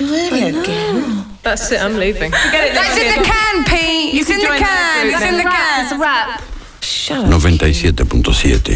too early again. That's it, I'm leaving. That's in the can, Pete. It's in the can. It's in the can. It's a wrap. Shut up. 97.7